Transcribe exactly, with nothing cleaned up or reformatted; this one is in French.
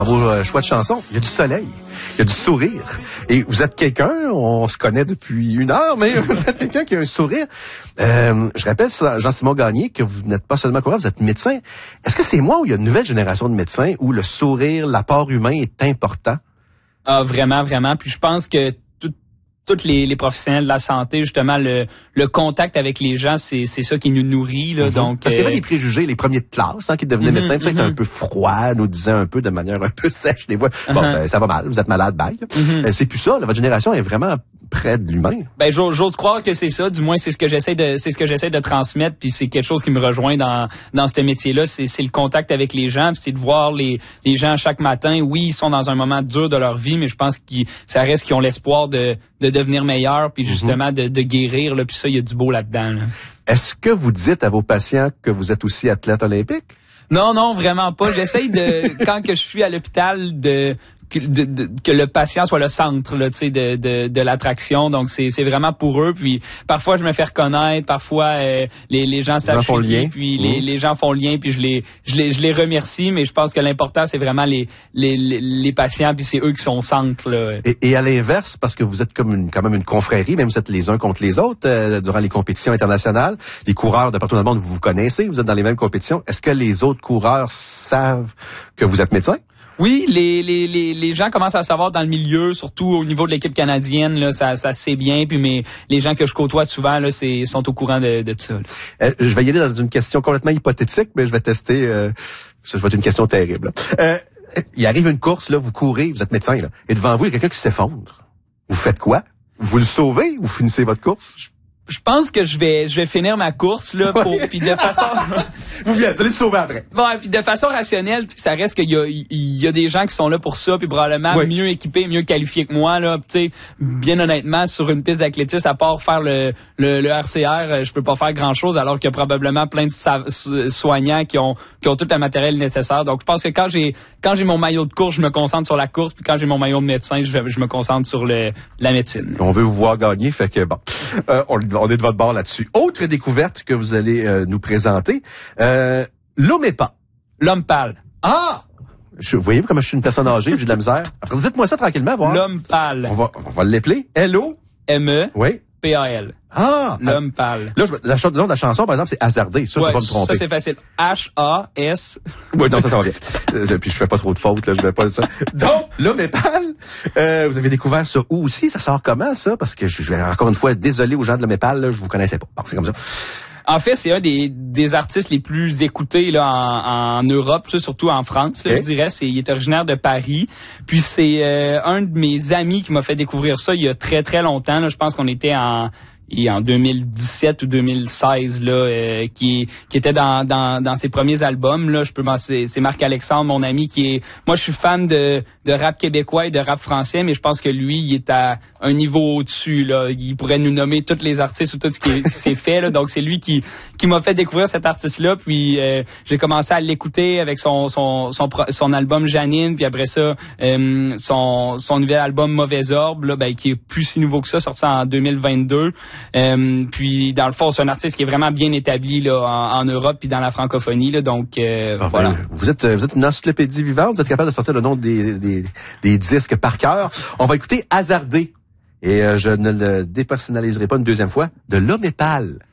Dans vos euh, choix de chansons, il y a du soleil, il y a du sourire. Et vous êtes quelqu'un, on se connaît depuis une heure, mais vous êtes quelqu'un qui a un sourire. Euh, je rappelle, Jean-Simon Gagné, que vous n'êtes pas seulement coureur, vous êtes médecin. Est-ce que c'est moi ou il y a une nouvelle génération de médecins où le sourire, l'apport humain est important? Ah, vraiment, vraiment. Puis je pense que tous les, les professionnels de la santé, justement, le, le contact avec les gens, c'est, c'est ça qui nous nourrit. Là, mm-hmm. Donc, parce qu'il y avait des préjugés, les premiers de classe, hein, qui devenaient mm-hmm, médecins, peut-être mm-hmm. un peu froid, nous disaient un peu de manière un peu sèche des fois. Uh-huh. Bon, ben, ça va mal, vous êtes malade, bye. Mm-hmm. Euh, c'est plus ça, là, votre génération est vraiment près de l'humain. Ben, j'ose, j'ose croire que c'est ça. Du moins, c'est ce que j'essaie de, c'est ce que j'essaie de transmettre. Puis c'est quelque chose qui me rejoint dans dans ce métier-là. C'est, c'est le contact avec les gens. Puis c'est de voir les les gens chaque matin. Oui, ils sont dans un moment dur de leur vie, mais je pense que ça reste qu'ils ont l'espoir de de devenir meilleurs, puis justement mm-hmm. de, de guérir. Là, puis ça, il y a du beau là-dedans. Là. Est-ce que vous dites à vos patients que vous êtes aussi athlète olympique? Non, non, vraiment pas. J'essaye de quand que je suis à l'hôpital de Que, de, de, que le patient soit le centre là, tu sais, de, de, de l'attraction. Donc c'est, c'est vraiment pour eux. Puis parfois je me fais reconnaître, parfois euh, les, les gens savent qui, puis mmh. les, les gens font le lien, puis je les, je les, je les remercie. Mais je pense que l'important c'est vraiment les, les, les, les patients, puis c'est eux qui sont au centre. Là. Et, et à l'inverse, parce que vous êtes comme une, quand même une confrérie, même vous êtes les uns contre les autres euh, durant les compétitions internationales. Les coureurs de partout dans le monde, vous vous connaissez, vous êtes dans les mêmes compétitions. Est-ce que les autres coureurs savent que vous êtes médecin? Oui, les, les les les gens commencent à savoir dans le milieu, surtout au niveau de l'équipe canadienne, là, ça ça c'est bien. Puis mais les gens que je côtoie souvent là, c'est sont au courant de, de ça. Euh, je vais y aller dans une question complètement hypothétique, mais je vais tester. Euh, ça va être une question terrible. Euh, il arrive une course là, vous courez, vous êtes médecin là, et devant vous il y a quelqu'un qui s'effondre. Vous faites quoi? Vous le sauvez? Vous finissez votre course? Je Je pense que je vais je vais finir ma course là pour puis de façon vous allez le sauver après. Bon, puis de façon rationnelle, tu sais, ça reste qu'il y a il y a des gens qui sont là pour ça puis probablement oui. mieux équipés, mieux qualifiés que moi là, tu sais, bien honnêtement sur une piste d'athlétisme à part faire le le, le R C R, je peux pas faire grand-chose alors qu'il y a probablement plein de sa- soignants qui ont qui ont tout le matériel nécessaire. Donc je pense que quand j'ai quand j'ai mon maillot de course, je me concentre sur la course, puis quand j'ai mon maillot de médecin, je je me concentre sur le la médecine. On veut vous voir gagner, fait que bon. Euh, on On est de votre bord là-dessus. Autre découverte que vous allez euh, nous présenter, euh, l'Omépa. L'homme pâle. Ah! Je, vous voyez comme je suis une personne âgée, j'ai de la misère. Alors, dites-moi ça tranquillement, voir. L'homme pâle. On va, on va l'appeler. L O M E Oui. P A L. Ah! L'homme pâle. Là, je, la, le nom de la chanson, par exemple, c'est Hasardé. Ça, ouais, je peux pas me tromper. Ça, c'est facile. H A S Oui, non, ça, ça va bien. euh, puis je fais pas trop de fautes, là, je vais pas ça. Donc, l'Omépa, euh, vous avez découvert ça où aussi? Ça sort comment, ça? Parce que je, je vais encore une fois, désolé aux gens de l'Omépa, là, je vous connaissais pas. Bon, c'est comme ça. En fait, c'est un des, des artistes les plus écoutés là en, en Europe, surtout en France, là, okay. Je dirais. C'est, il est originaire de Paris. Puis c'est euh, un de mes amis qui m'a fait découvrir ça il y a très, très longtemps. Là. Je pense qu'on était en... Et en deux mille dix-sept ou deux mille seize là euh, qui qui était dans dans dans ses premiers albums là, je peux c'est, c'est Marc-Alexandre, mon ami, qui est moi je suis fan de de rap québécois et de rap français, mais je pense que lui il est à un niveau au-dessus là, il pourrait nous nommer tous les artistes ou tout ce qui, qui s'est fait là, donc c'est lui qui qui m'a fait découvrir cet artiste là, puis euh, j'ai commencé à l'écouter avec son son son son album Janine, puis après ça euh, son son nouvel album Mauvais Orbe là, ben qui est plus si nouveau que ça, sorti en deux mille vingt-deux. Euh, puis dans le fond, c'est un artiste qui est vraiment bien établi là en, en Europe puis dans la francophonie là, donc euh, ah, voilà. Ben, vous êtes vous êtes une encyclopédie vivante, vous êtes capable de sortir le nom des des des disques par cœur. On va écouter Hasardé et euh, je ne le dépersonnaliserai pas une deuxième fois, de l'Omépa.